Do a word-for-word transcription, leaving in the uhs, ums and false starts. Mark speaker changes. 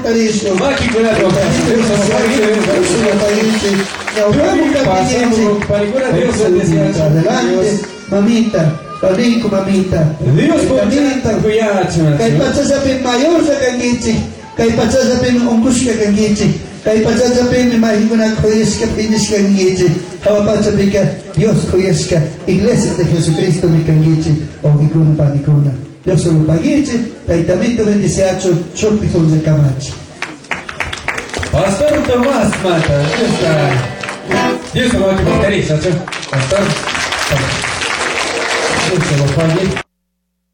Speaker 1: Cristo.
Speaker 2: Ma chi quella tua casa? Io sono
Speaker 1: adelante, mamita, panico mamita.
Speaker 2: Dios mamita cuyacha.
Speaker 1: Kay pagsasapin mayor sa kangichi, kay pagsasapin ungkus ka kangichi, kay pagsasapin mahigunag kuyas ka pinis kangichi, hawa pagsasapin ka, Dios kuyas ka, Iglesia de Jesucristo mi kangichi, o ikuna panikuna. Dios solo pagichi, kay tamito bendiciacho, chopito de camacho.
Speaker 2: Pastor Tomás Mata, Dios lo va a caracterizar, Pastor. Dios lo va a